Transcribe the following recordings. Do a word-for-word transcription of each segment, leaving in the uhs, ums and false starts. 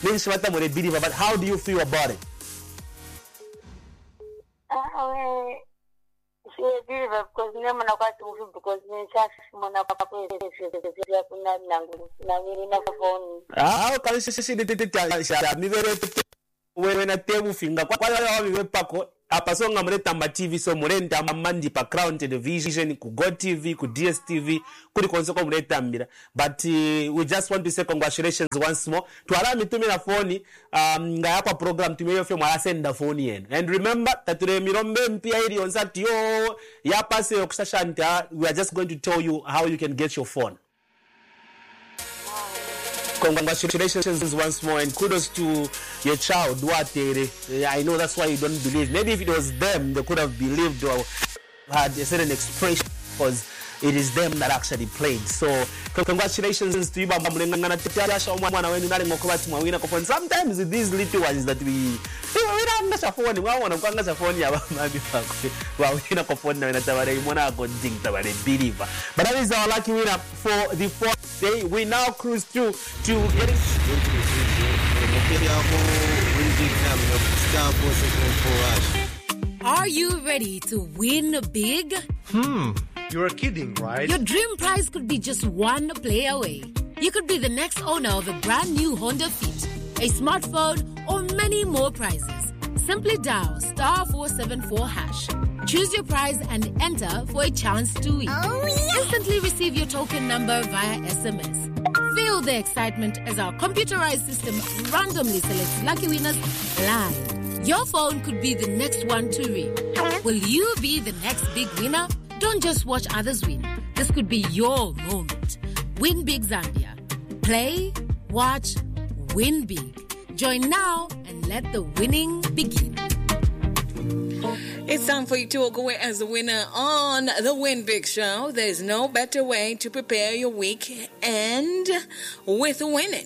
benshi batamure believer, but how do you feel about it? Uh, I believe because never know what to do because when just mona papa is kuna nangu nangu na phone. Ah, kali sisi nditete ni vero wewe na temu finga kwa kwa wewe pako apa songa mureta ma T V so murenda mandi pa Crown Television ku Go T V ku D S T V kuri konse ko mureta mbira, but uh, we just want to say congratulations once more to ala mitumira phone um nga hapa program tumeyo fe mwala senda phone yenu, and remember that tule mirombe mpia ili onsati yo ya pase yokushashanta. We are just going to tell you how you can get your phone. Congratulations once more, and kudos to your child. I know that's why you don't believe. Maybe if it was them, they could have believed or had a certain expression, because it is them that actually played. So congratulations to you. Sometimes these little ones that we but that is our lucky winner for the fourth day. We now cruise through to getting Are you ready to win big? Hmm, you're kidding, right? Your dream prize could be just one play away. You could be the next owner of a brand new Honda Fit, a smartphone, or many more prizes. Simply dial star four seven four hash. Choose your prize and enter for a chance to win. Oh, yeah. Instantly receive your token number via S M S. Feel the excitement as our computerized system randomly selects lucky winners live. Your phone could be the next one to ring. Will you be the next big winner? Don't just watch others win. This could be your moment. Win Big Zambia. Play, watch, win big. Join now and let the winning begin. It's time for you to walk away as a winner on the Win Big Show. There's no better way to prepare your week and with winning.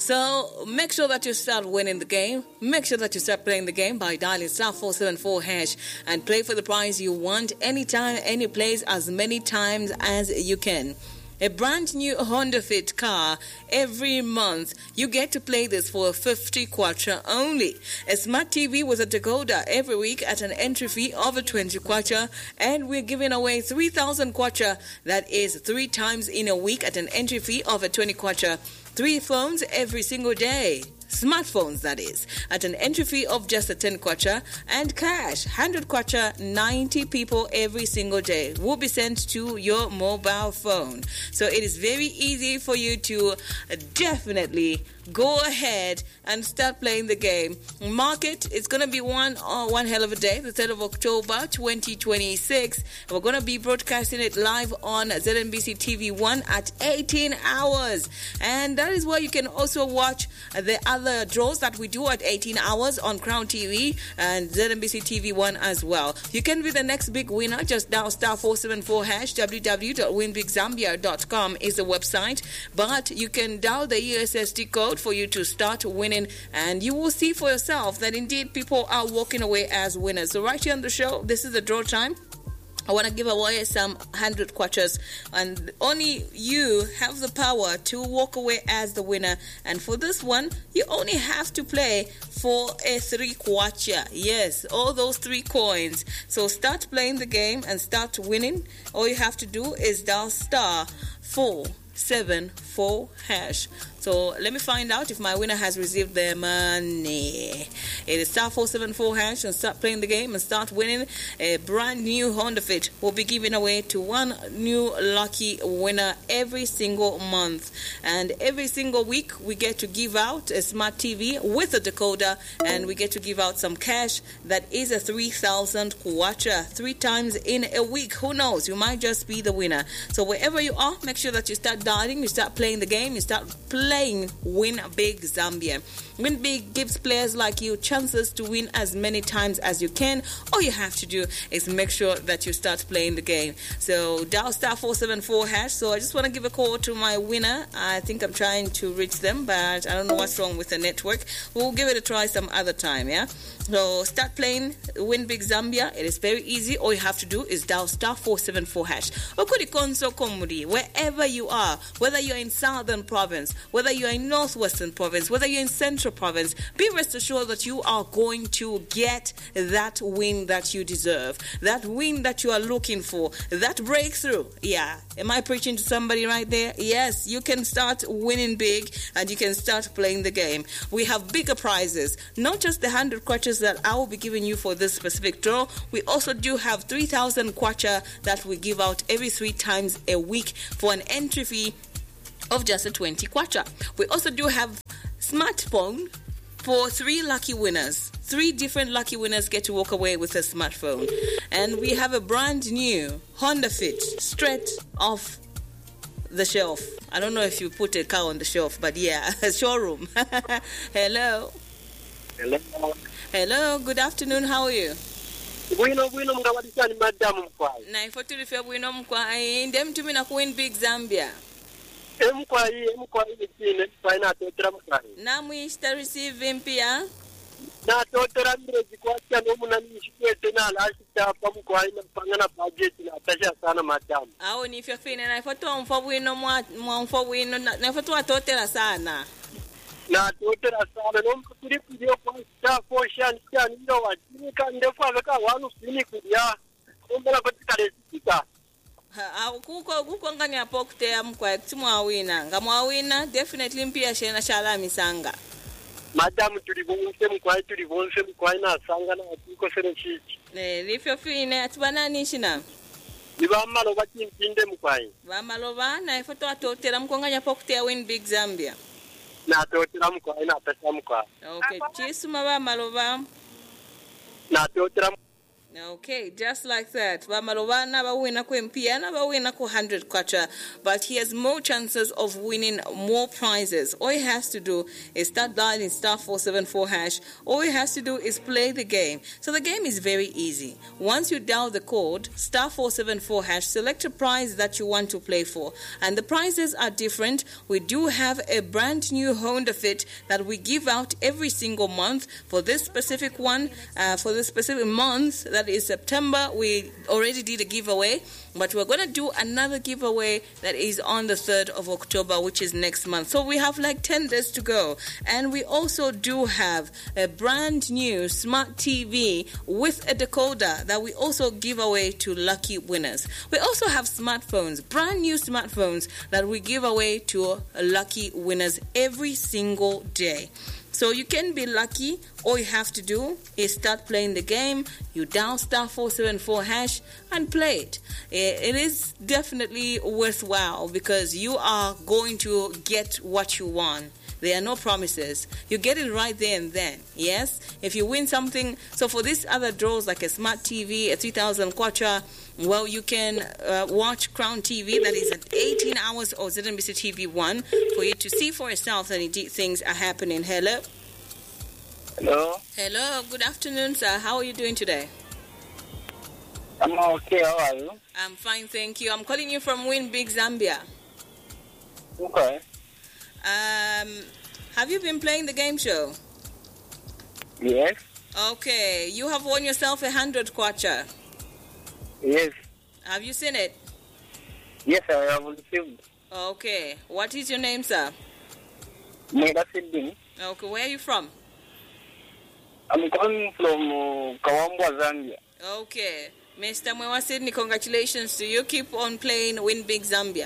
So make sure that you start winning the game. Make sure that you start playing the game by dialing star four seven four hash and play for the prize you want anytime, any place, as many times as you can. A brand new Honda Fit car every month. You get to play this for fifty kwacha only. A smart T V with a decoder every week at an entry fee of twenty kwacha. And we're giving away three thousand kwacha. That is three times in a week at an entry fee of twenty kwacha. Three phones every single day. Smartphones, that is, at an entry fee of just a ten kwacha, and cash, one hundred kwacha, ninety people every single day will be sent to your mobile phone. So it is very easy for you to definitely go ahead and start playing the game. Mark it. It's going to be one uh, one hell of a day, the third of October, twenty twenty-six. We're going to be broadcasting it live on Z N B C T V one at eighteen hours. And that is where you can also watch the other draws that we do at eighteen hours on Crown T V and Z N B C T V one as well. You can be the next big winner. Just dial star four seven four hash. w w w dot win big zambia dot com is the website. But you can dial the U S S D code for you to start winning, and you will see for yourself that indeed people are walking away as winners. So right here on the show, this is the draw time. I want to give away some one hundred kwachas, and only you have the power to walk away as the winner. And for this one, you only have to play for a three kwacha. Yes, all those three coins. So start playing the game and start winning. All you have to do is dial star four seven four hash. So let me find out if my winner has received their money. It is star four seven four hash, and start playing the game and start winning. A brand new Honda Fit will be given away to one new lucky winner every single month. And every single week we get to give out a smart T V with a decoder, and we get to give out some cash that is a three thousand kwacha three times in a week. Who knows? You might just be the winner. So wherever you are, make sure that you start dialing, you start playing the game, you start playing Win Big Zambia. Win Big gives players like you chances to win as many times as you can. All you have to do is make sure that you start playing the game. So dial star four seven four hash. So I just want to give a call to my winner. I think I'm trying to reach them, but I don't know what's wrong with the network. We'll give it a try some other time, yeah? So start playing Win Big Zambia. It is very easy. All you have to do is dial star four seven four hash. Wherever you are, whether you're in Southern Province, whether whether you're in Northwestern Province, whether you're in Central Province, be rest assured that you are going to get that win that you deserve, that win that you are looking for, that breakthrough. Yeah. Am I preaching to somebody right there? Yes, you can start winning big and you can start playing the game. We have bigger prizes, not just the one hundred kwacha that I will be giving you for this specific draw. We also do have three thousand kwacha that we give out every three times a week for an entry fee of just a twenty kwacha. We also do have smartphone for three lucky winners. Three different lucky winners get to walk away with a smartphone. And we have a brand new Honda Fit straight off the shelf. I don't know if you put a car on the shelf, but yeah, a showroom. Hello. Hello. Hello, good afternoon. How are you? Bwino bwino mngawalisani madam mkwai. Na ifo tulife bwino mkwai. Ndem tumi na kuwin big Zambia. Mkwai, mkwai nikine, mkwai na totra mkwai. Na mwishta receive mpia? Na totra mrezi kwa kia nomu na nishikwe tena alashita hapa mkwai na pangana budget na atasha sana madam. Ao ni ifo fine na ifo tuwa mfo bwino mwa mfo bwino na ifo tuwa totera sana. Na totra sana nomu kutiri kudio kwa sita kwa shani shani ilo wajini ka ndefu aveka wanu sini kudia. Kumbala katika resita. Ha, kuko kuko ngani hapo kutea mkwa timu awina. Ngamu awina definitely mpia shena shala misanga. Madam tulivonse mkwai tulivonse mkwai na sanga na atiko sene chichi. Ne rifyo fine atubana nishina. Niba malo bati mpinde mkwai. Ba malo ba na ifoto atotera mkonganya hapo kutea win big Zambia. Na totera mkwai na atasa mkwai. Okay, chisu maba malo ba. Na totera. Okay, just like that. Bamalobana bawina ku mpia na bawina ku one hundred kwacha, but he has more chances of winning more prizes. All he has to do is start dialing star four seven four hash. All he has to do is play the game. So the game is very easy. Once you dial the code star four seven four hash, select a prize that you want to play for, and the prizes are different. We do have a brand new Honda Fit that we give out every single month. For this specific one, uh, for this specific month, that is September, we already did a giveaway, but we're going to do another giveaway that is on the third of October, which is next month. So we have like ten days to go. And we also do have a brand new smart T V with a decoder that we also give away to lucky winners. We also have smartphones, brand new smartphones that we give away to lucky winners every single day. So you can be lucky. All you have to do is start playing the game. You dial star four seven four hash and play it. It is definitely worthwhile because you are going to get what you want. There are no promises. You get it right there and then. Yes? If you win something. So for these other draws like a smart T V, a three thousand kwacha, well, you can uh, watch Crown T V. That is at eighteen hours or Z N B C T V one for you to see for yourself that indeed things are happening. Hello? Hello? Hello. Good afternoon, sir. How are you doing today? I'm okay. How are you? I'm fine, thank you. I'm calling you from Win Big Zambia. Okay. Um, have you been playing the game show? Yes. Okay. You have won yourself a hundred kwacha. Yes. Have you seen it? Yes, I have received. Okay. What is your name, sir? Mweda Sidini. Okay. Where are you from? I'm calling from uh, Kawambwa, Zambia. Okay. Mister Mwewa Sydney, congratulations to you. Keep on playing Win Big Zambia.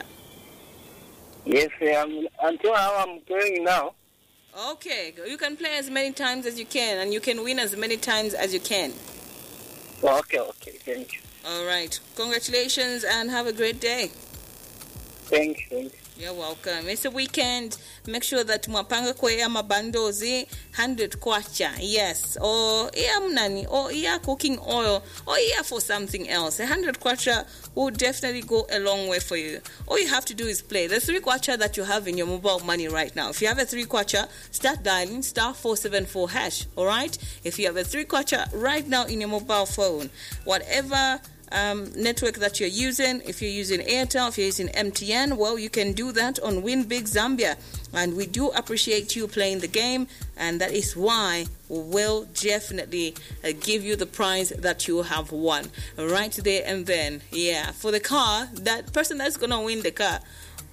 Yes, um, until how I'm playing now. Okay. You can play as many times as you can, and you can win as many times as you can. Okay, okay. Thank you. All right. Congratulations and have a great day. Thank you. Thank you. You're welcome. It's a weekend. Make sure that mwapanga kwe ya mabandozi one hundred kwacha. Yes. Or iya mnani. Or iya cooking oil. Or iya for something else. one hundred kwacha will definitely go a long way for you. All you have to do is play. The three kwacha that you have in your mobile money right now. If you have a three kwacha, start dialing star four seven four hash. Alright? If you have a three kwacha right now in your mobile phone, whatever Um, network that you're using, if you're using Airtel, if you're using M T N, well, you can do that on Win Big Zambia. And we do appreciate you playing the game, and that is why we will definitely uh, give you the prize that you have won right there and then. Yeah, for the car, that person that's going to win the car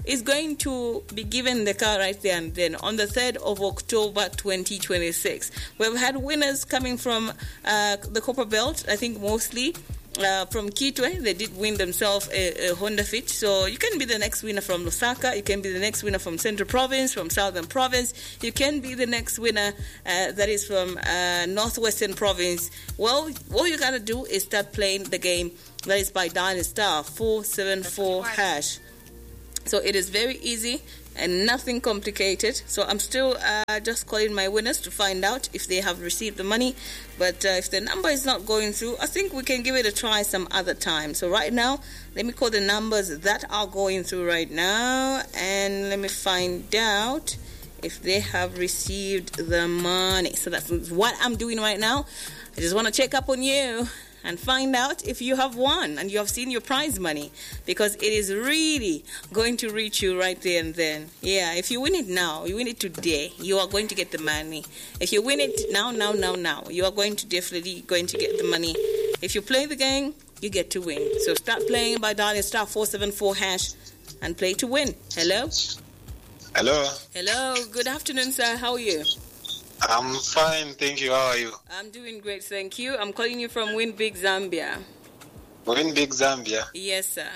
is going to be given the car right there and then on the third of October twenty twenty-six. We've had winners coming from uh, the Copper Belt, I think mostly. Uh, from Kitwe, they did win themselves a, a Honda Fit. So you can be the next winner from Lusaka. You can be the next winner from Central Province, from Southern Province. You can be the next winner uh, that is from uh, Northwestern Province. Well, all you gotta do is start playing the game. That is by dialing star four seven four hash. So it is very easy and nothing complicated. So I'm still uh, just calling my winners to find out if they have received the money. But uh, if the number is not going through, I think we can give it a try some other time. So right now, let me call the numbers that are going through right now, and let me find out if they have received the money. So that's what I'm doing right now. I just want to check up on you and find out if you have won and you have seen your prize money, because it is really going to reach you right there and then. Yeah, if you win it now, you win it today, you are going to get the money. If you win it now, now, now, now, you are going to definitely going to get the money. If you play the game, you get to win. So start playing by dialing star four seven four hash and play to win. Hello? Hello. Hello, good afternoon, sir. How are you? I'm fine, thank you. How are you? I'm doing great, thank you. I'm calling you from Win Big Zambia. Win Big Zambia? Yes, sir.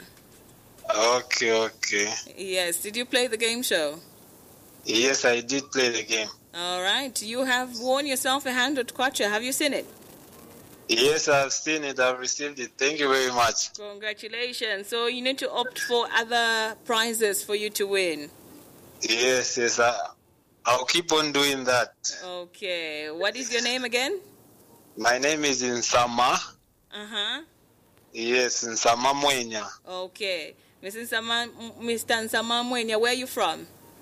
Okay, okay. Yes, did you play the game show? Yes, I did play the game. All right, you have won yourself a hundred kwacha. Have you seen it? Yes, I've seen it. I've received it. Thank you very much. Congratulations. So you need to opt for other prizes for you to win. Yes, yes. I, I'll keep on doing that. Okay. What is your name again? My name is Nsama. Uh-huh. Yes, Nsama Mwenya. Okay. Mister Nsama, Mister Nsama Mwenya, where are you from?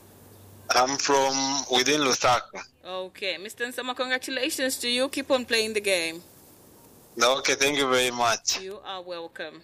I'm from within Lusaka. Okay. Mister Nsama, congratulations to you. Keep on playing the game. Okay, thank you very much. You are welcome.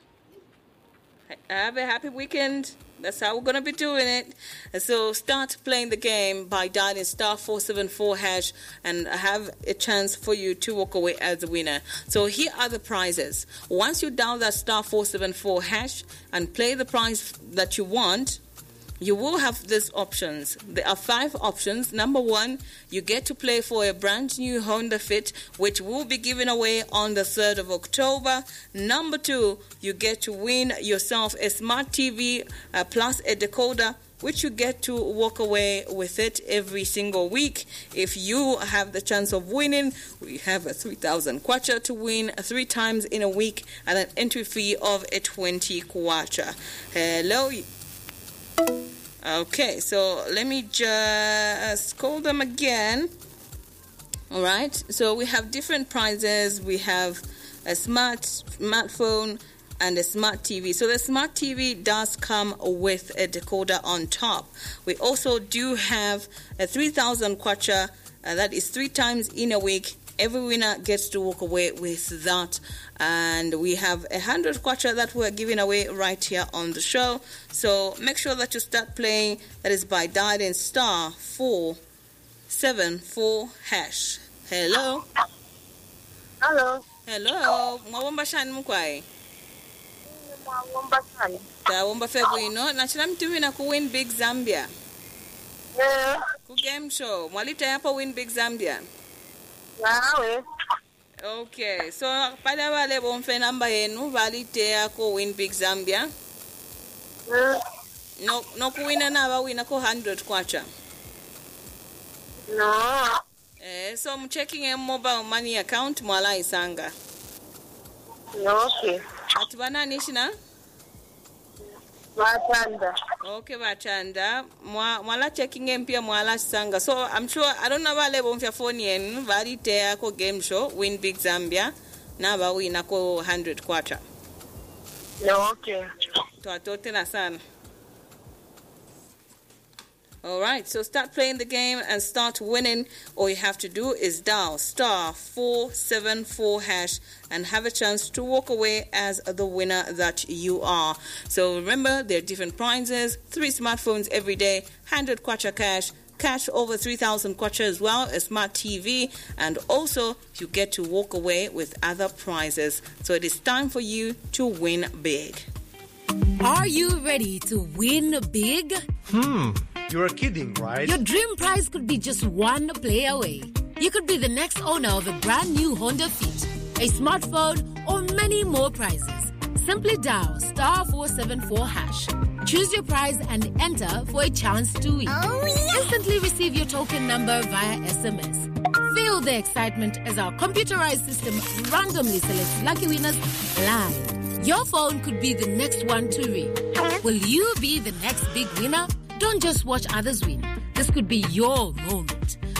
Have a happy weekend. That's how we're going to be doing it. So start playing the game by dialing star four seven four hash and have a chance for you to walk away as a winner. So here are the prizes. Once you dial that star four seven four hash and play the prize that you want, you will have these options. There are five options. Number one, you get to play for a brand new Honda Fit, which will be given away on the third of October. Number two, you get to win yourself a smart T V uh, plus a decoder, which you get to walk away with it every single week. If you have the chance of winning, we have a three thousand kwacha to win three times in a week and an entry fee of a twenty kwacha. Hello. Okay, so let me just call them again. All right, so we have different prizes. We have a smart smartphone and a smart T V. So the smart T V does come with a decoder on top. We also do have a three thousand kwacha, uh, that is three times in a week. Every winner gets to walk away with that. And we have a hundred kwacha that we're giving away right here on the show. So make sure that you start playing. That is by dialing star four seven four hash. Hello. Hello. Hello. Mwawomba shani mkwai. Mwawomba shani. Tawomba febu ino. Na chila mtu wina ku Win Big Zambia. Yeah. Ku game show. Mwalita yapa Win Big Zambia. Nawe. Okay, so pale wale bomfe namba yenu valite yako Win Big Zambia. Mm. No no kuwina na ba wina ko one hundred kwacha. No. Eh, so I'm checking a mobile money account mwala isanga. No, okay. Atubana nishina? Bachanda. Okay, bachanda. Mwa mwala checking mpia mwala isanga. So I'm sure I don't know wale bomfe phone yenu valite yako game show Win Big Zambia na ba wina ko one hundred kwacha. No, okay. Tuatote na sana. All right, so start playing the game and start winning. All you have to do is dial star four seven four hash and have a chance to walk away as the winner that you are. So remember, there are different prizes, three smartphones every day, one hundred kwacha cash, cash over three thousand kwacha as well, a smart T V, and also you get to walk away with other prizes. So it is time for you to win big. Are you ready to win big? Hmm, you're kidding, right? Your dream prize could be just one play away. You could be the next owner of a brand new Honda Fit, a smartphone, or many more prizes. Simply dial star four seven four hash. Choose your prize and enter for a chance to win. Oh, yeah. Instantly receive your token number via S M S. Feel the excitement as our computerized system randomly selects lucky winners live. Your phone could be the next one to ring. Will you be the next big winner? Don't just watch others win. This could be your moment.